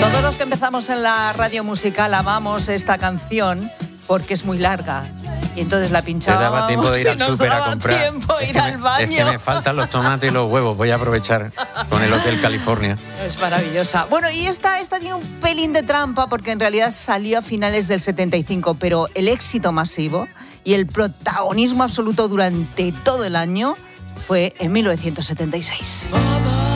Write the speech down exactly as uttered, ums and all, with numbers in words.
Todos los que empezamos en la radio musical amamos esta canción porque es muy larga. Y entonces la pinchábamos. Te daba tiempo de ir al súper a comprar. Tiempo de ir es al me, baño. Es que me faltan los tomates y los huevos. Voy a aprovechar con el Hotel California. Es maravillosa. Bueno, y esta, esta tiene un pelín de trampa porque en realidad salió a finales del setenta y cinco, pero el éxito masivo y el protagonismo absoluto durante todo el año fue en mil novecientos setenta y seis. Mamá.